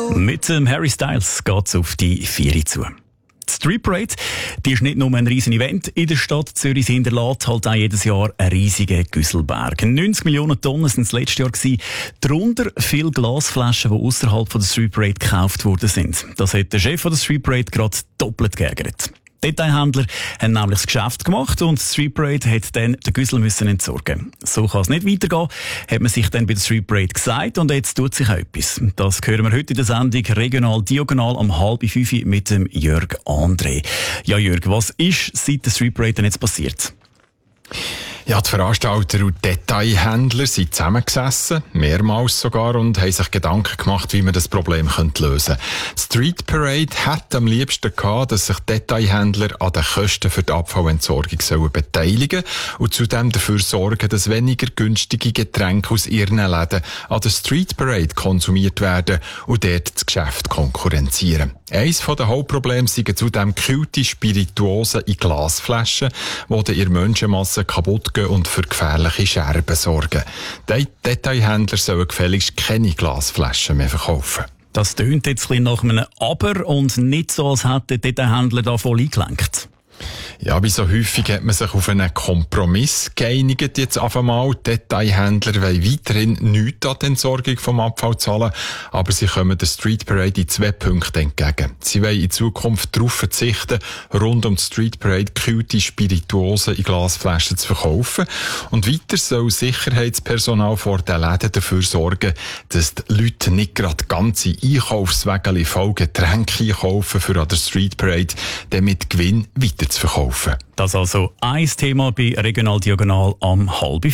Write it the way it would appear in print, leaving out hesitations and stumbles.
Mit dem Harry Styles geht's auf die 4 zu. Die Street Parade, die ist nicht nur ein riesen Event in der Stadt Zürich, sie hinterlässt halt auch jedes Jahr einen riesigen Güsselberg. 90 Millionen Tonnen sind es letztes Jahr gewesen, darunter viele Glasflaschen, die außerhalb der Street Parade gekauft worden sind. Das hat der Chef der Street Parade gerade doppelt geärgert. Detailhändler haben nämlich das Geschäft gemacht und die Street Parade hat dann den Güssel müssen entsorgen. So kann es nicht weitergehen, hat man sich dann bei der Street Parade gesagt, und jetzt tut sich auch etwas. Das hören wir heute in der Sendung Regional Diagonal um 4:30 mit dem Jörg André. Ja, Jörg, was ist seit der Street Parade denn jetzt passiert? Ja, die Veranstalter und Detailhändler sind zusammengesessen, mehrmals sogar, und haben sich Gedanken gemacht, wie man das Problem lösen könnte. Die Street Parade hätte am liebsten gehabt, dass sich Detailhändler an den Kosten für die Abfallentsorgung beteiligen und zudem dafür sorgen, dass weniger günstige Getränke aus ihren Läden an der Street Parade konsumiert werden und dort das Geschäft konkurrenzieren. Eines der Hauptprobleme sind zudem gekühlte Spirituosen in Glasflaschen, die in der Menschenmasse kaputt gehen und für gefährliche Scherben sorgen. Die Detailhändler sollen gefälligst keine Glasflaschen mehr verkaufen. Das tönt jetzt ein bisschen nach einem Aber und nicht so, als hätte der Detailhändler da voll eingelenkt. Ja, wie so häufig hat man sich auf einen Kompromiss geeinigt jetzt auf einmal. Die Detailhändler wollen weiterhin nichts an die Entsorgung vom Abfall zahlen, aber sie kommen der Street Parade in 2 Punkten entgegen. Sie wollen in Zukunft darauf verzichten, rund um die Street Parade gekühlte Spirituosen in Glasflaschen zu verkaufen. Und weiter soll Sicherheitspersonal vor den Läden dafür sorgen, dass die Leute nicht gerade ganze Einkaufswägel voll Getränke einkaufen, für an der Street Parade dann mit Gewinn weiter zu verkaufen. Das also ein Thema bei Regional Diagonal um 4:30.